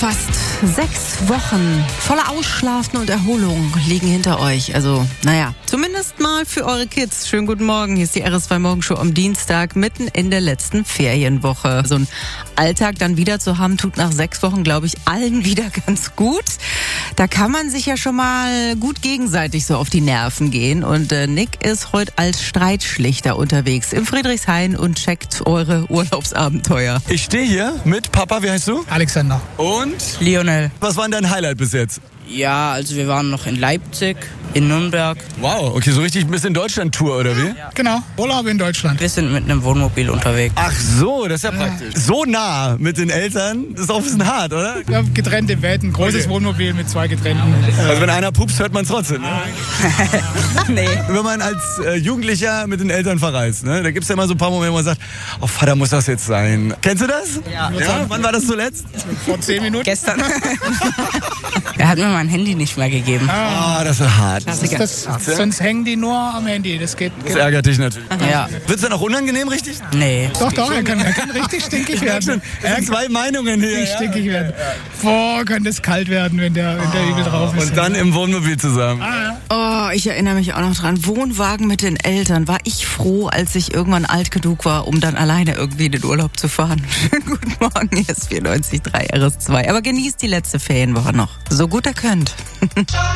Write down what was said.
Fast 6 Wochen voller Ausschlafen und Erholung liegen hinter euch. Also, zumindest mal für eure Kids. Schönen guten Morgen. Hier ist die RS2 Morgenshow am Dienstag, mitten in der letzten Ferienwoche. So einen Alltag dann wieder zu haben, tut nach 6 Wochen, glaube ich, allen wieder ganz gut. Da kann man sich ja schon mal gut gegenseitig so auf die Nerven gehen. Und Nick ist heute als Streitschlichter unterwegs im Friedrichshain und checkt eure Urlaubsabenteuer. Ich stehe hier mit Papa, wie heißt du? Alexander. Und? Lionel. Was war denn dein Highlight bis jetzt? Ja, also wir waren noch in Leipzig, in Nürnberg. Wow, okay, so richtig ein bisschen Deutschland-Tour, oder wie? Ja. Genau, Urlaub in Deutschland. Wir sind mit einem Wohnmobil unterwegs. Ach so, das ist ja praktisch. So nah mit den Eltern, das ist auch ein bisschen hart, oder? Wir haben getrennte Welten, großes Wohnmobil mit 2 getrennten. Also wenn einer pupst, hört man es trotzdem, ne? Nee. Wenn man als Jugendlicher mit den Eltern verreist, ne? Da gibt es ja immer so ein paar Momente, wo man sagt, oh Vater, muss das jetzt sein? Kennst du das? Ja. Wann war das zuletzt? Vor 10 Minuten. Gestern. Er hat mir mein Handy nicht mehr gegeben. Ah, das ist hart. Sonst hängen die nur am Handy. Das geht. Das ärgert dich natürlich. Ja. Wird es dann auch unangenehm, richtig? Nee. Doch, er kann richtig stinkig werden. Es sind 2 Meinungen hier. Richtig stinkig werden. Boah, kann das kalt werden, wenn der übel drauf ist. Und dann im Wohnmobil zusammen. Oh, ich erinnere mich auch noch dran. Wohnwagen mit den Eltern. War ich froh, als ich irgendwann alt genug war, um dann alleine irgendwie in den Urlaub zu fahren. Schönen guten Morgen, hier ist 94.3 RS2. Aber genießt die letzte Ferienwoche noch. So gut ihr könnt.